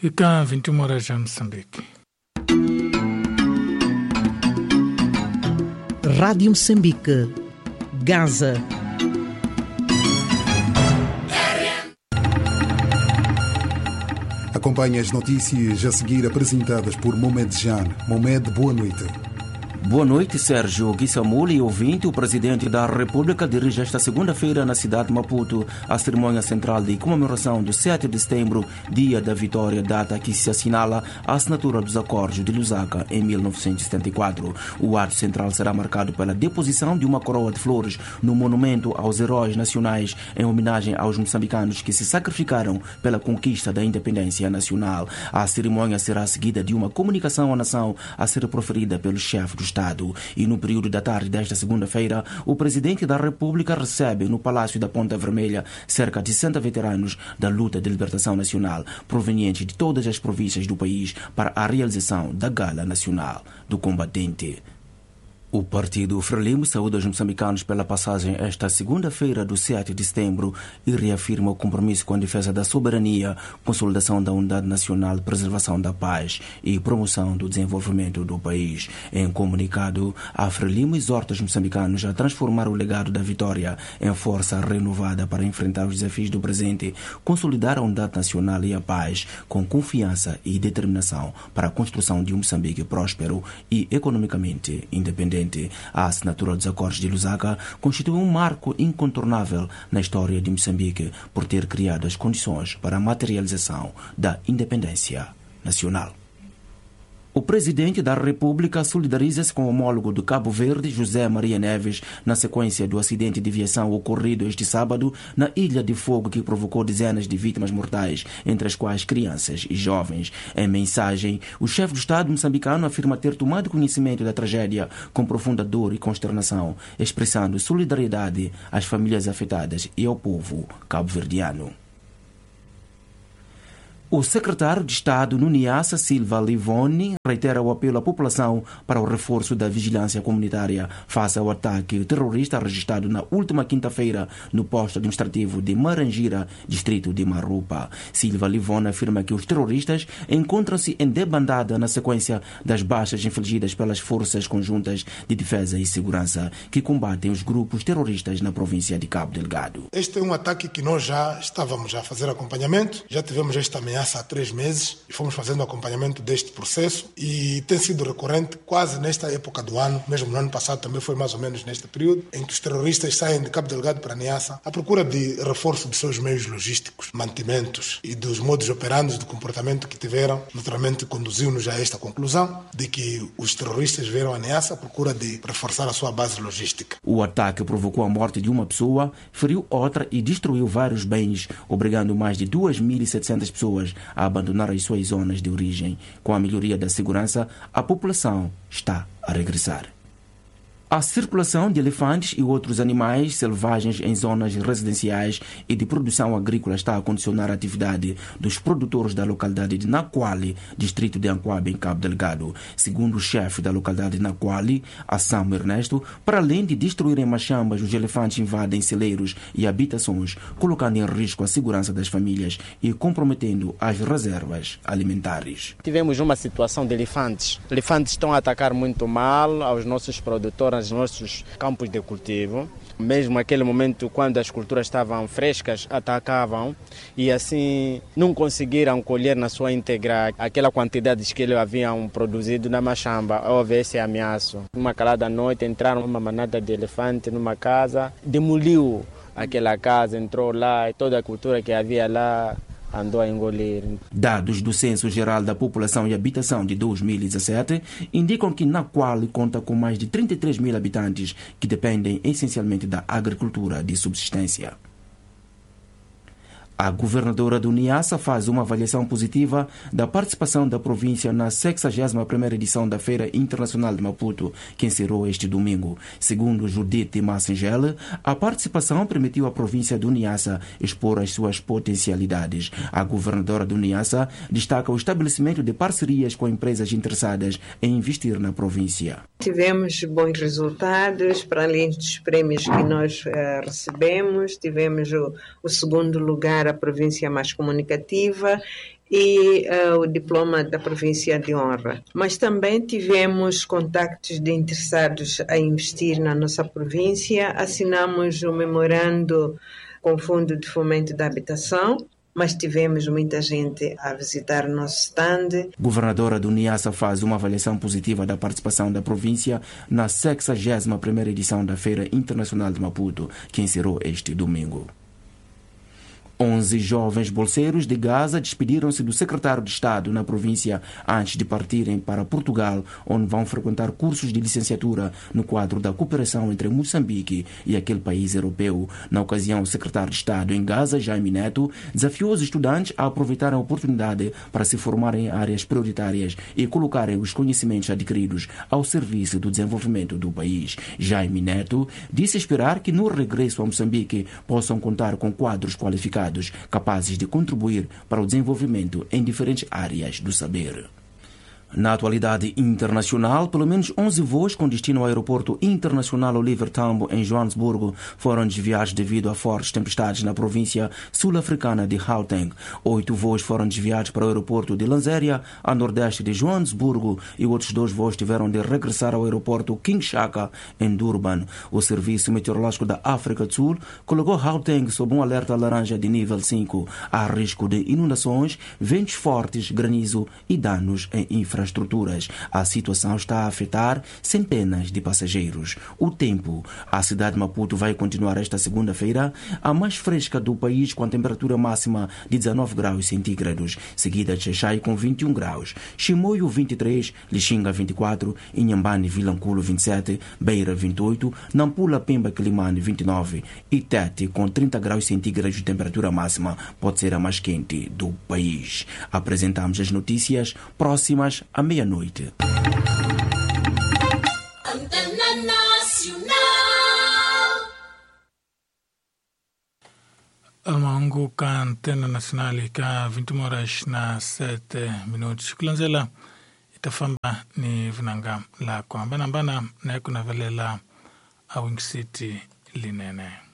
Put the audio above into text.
e cá 21 horas em Moçambique. Rádio Moçambique, Gaza. Acompanhe as notícias a seguir apresentadas por Mohamed Jan. Mohamed, boa noite. Boa noite, Sérgio Guissamuli, ouvinte. O Presidente da República dirige esta segunda-feira na cidade de Maputo a cerimônia central de comemoração do 7 de setembro, dia da vitória, data que se assinala a assinatura dos acordos de Lusaka em 1974. O ato central será marcado pela deposição de uma coroa de flores no monumento aos heróis nacionais em homenagem aos moçambicanos que se sacrificaram pela conquista da independência nacional. A cerimônia será seguida de uma comunicação à nação a ser proferida pelo chefe do Estado. E no período da tarde desta segunda-feira, o Presidente da República recebe no Palácio da Ponta Vermelha cerca de 60 veteranos da luta de libertação nacional, provenientes de todas as províncias do país, para a realização da Gala Nacional do Combatente. O Partido Frelimo saúda os moçambicanos pela passagem esta segunda-feira do 7 de setembro e reafirma o compromisso com a defesa da soberania, consolidação da unidade nacional, preservação da paz e promoção do desenvolvimento do país. Em comunicado, a Frelimo exorta os moçambicanos a transformar o legado da vitória em força renovada para enfrentar os desafios do presente, consolidar a unidade nacional e a paz com confiança e determinação para a construção de um Moçambique próspero e economicamente independente. A assinatura dos acordos de Lusaka constitui um marco incontornável na história de Moçambique por ter criado as condições para a materialização da independência nacional. O Presidente da República solidariza-se com o homólogo do Cabo Verde, José Maria Neves, na sequência do acidente de aviação ocorrido este sábado na Ilha de Fogo, que provocou dezenas de vítimas mortais, entre as quais crianças e jovens. Em mensagem, o chefe do Estado moçambicano afirma ter tomado conhecimento da tragédia com profunda dor e consternação, expressando solidariedade às famílias afetadas e ao povo cabo-verdiano. O secretário de Estado no Niassa, Silva Livoni, reitera o apelo à população para o reforço da vigilância comunitária face ao ataque terrorista registrado na última quinta-feira no posto administrativo de Marangira, distrito de Marupa. Silva Livoni afirma que os terroristas encontram-se em debandada na sequência das baixas infligidas pelas forças conjuntas de defesa e segurança que combatem os grupos terroristas na província de Cabo Delgado. Este é um ataque que nós já estávamos a fazer acompanhamento, já tivemos esta ameaça há 3 meses e fomos fazendo acompanhamento deste processo e tem sido recorrente quase nesta época do ano, mesmo no ano passado também foi mais ou menos neste período, em que os terroristas saem de Cabo Delgado para Niassa à procura de reforço dos seus meios logísticos, mantimentos e dos modos operantes de comportamento que tiveram. Naturalmente conduziu-nos a esta conclusão de que os terroristas vieram a Niassa à procura de reforçar a sua base logística. O ataque provocou a morte de uma pessoa, feriu outra e destruiu vários bens, obrigando mais de 2.700 pessoas a abandonar as suas zonas de origem. Com a melhoria da segurança, a população está a regressar. A circulação de elefantes e outros animais selvagens em zonas residenciais e de produção agrícola está a condicionar a atividade dos produtores da localidade de Naquali, distrito de Anquabe, em Cabo Delgado. Segundo o chefe da localidade de Naquali, Assam Ernesto, para além de destruírem machambas, os elefantes invadem celeiros e habitações, colocando em risco a segurança das famílias e comprometendo as reservas alimentares. Tivemos uma situação de elefantes. Elefantes estão a atacar muito mal aos nossos produtores, aos nossos campos de cultivo. Mesmo naquele momento, quando as culturas estavam frescas, atacavam e assim não conseguiram colher na sua íntegra aquela quantidade que eles haviam produzido na machamba. Houve esse ameaço. Uma calada noite entraram uma manada de elefante numa casa, demoliu aquela casa, entrou lá e toda a cultura que havia lá andou a engolir. Dados do Censo Geral da População e Habitação de 2017 indicam que Naquali conta com mais de 33 mil habitantes que dependem essencialmente da agricultura de subsistência. A governadora do Niassa faz uma avaliação positiva da participação da província na 61ª edição da Feira Internacional de Maputo, que encerrou este domingo. Segundo Judite Massengel, a participação permitiu à província do Niassa expor as suas potencialidades. A governadora do Niassa destaca o estabelecimento de parcerias com empresas interessadas em investir na província. Tivemos bons resultados, para além dos prêmios que nós recebemos, tivemos o segundo lugar tornar a província mais comunicativa e o diploma da província de honra. Mas também tivemos contactos de interessados a investir na nossa província, assinamos um memorando com o Fundo de Fomento da Habitação, mas tivemos muita gente a visitar o nosso stand. Governadora do Niassa faz uma avaliação positiva da participação da província na 61ª edição da Feira Internacional de Maputo, que encerrou este domingo. 11 jovens bolseiros de Gaza despediram-se do secretário de Estado na província antes de partirem para Portugal, onde vão frequentar cursos de licenciatura no quadro da cooperação entre Moçambique e aquele país europeu. Na ocasião, o secretário de Estado em Gaza, Jaime Neto, desafiou os estudantes a aproveitarem a oportunidade para se formarem em áreas prioritárias e colocarem os conhecimentos adquiridos ao serviço do desenvolvimento do país. Jaime Neto disse esperar que no regresso a Moçambique possam contar com quadros qualificados capazes de contribuir para o desenvolvimento em diferentes áreas do saber. Na atualidade internacional, pelo menos 11 voos com destino ao aeroporto internacional Oliver Tambo, em Joanesburgo, foram desviados devido a fortes tempestades na província sul-africana de Gauteng. 8 voos foram desviados para o aeroporto de Lanzéria, a nordeste de Joanesburgo, e outros 2 voos tiveram de regressar ao aeroporto King Shaka, em Durban. O Serviço Meteorológico da África do Sul colocou Gauteng sob um alerta laranja de nível 5. Há risco de inundações, ventos fortes, granizo e danos em infraestruturas. A situação está a afetar centenas de passageiros. O tempo. A cidade de Maputo vai continuar esta segunda-feira a mais fresca do país, com a temperatura máxima de 19 graus centígrados, seguida de Xaixai com 21 graus, Chimoio 23, Lixinga 24, Inhambane Vilanculo 27, Beira 28, Nampula Pemba Quilimane 29 e Tete com 30 graus centígrados de temperatura máxima, pode ser a mais quente do país. Apresentamos as notícias próximas à meia-noite. Amangu ka antena nacionali ka 21h07 kulanzela itafamba ni vinanga la kwa mbana na kuna velela a Wing City linene.